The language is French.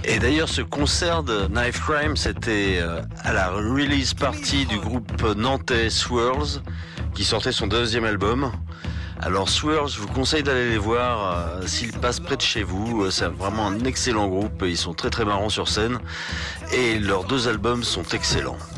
Et d'ailleurs, ce concert de Knife Crime, c'était à la release party du groupe nantais Swirls, qui sortait son deuxième album. Alors Swirls, je vous conseille d'aller les voir s'ils passent près de chez vous. C'est vraiment un excellent groupe, ils sont très très marrants sur scène et leurs deux albums sont excellents.